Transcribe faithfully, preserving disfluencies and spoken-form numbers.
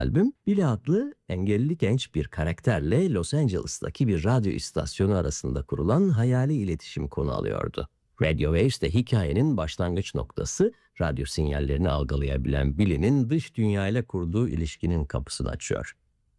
Albüm, Billy adlı engelli genç bir karakterle Los Angeles'taki bir radyo istasyonu arasında kurulan hayali iletişim konu alıyordu. Radio Waves de hikayenin başlangıç noktası, radyo sinyallerini algılayabilen Billy'nin dış dünyayla kurduğu ilişkinin kapısını açıyor.